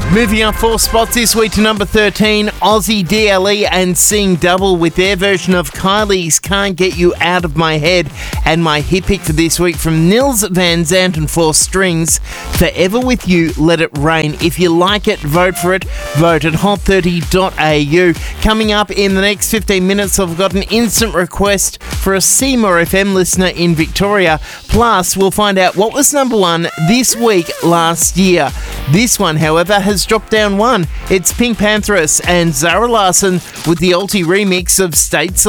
Moving up 4 spots this week to number 13, Aussie DLE and Sing Double with their version of Kylie's Can't Get You Out of My Head. And my hit pick for this week from Nils Van Zandt and 4 Strings, Forever With You, Let It Rain. If you like it, vote for it. Vote at hot30.au. Coming up in the next 15 minutes, I've got an instant request for a Seymour FM listener in Victoria. Plus, we'll find out what was number 1 this week last year. This one, however, has dropped down 1. It's Pink Pantheress and Zara Larsson with the Alti remix of Stateside.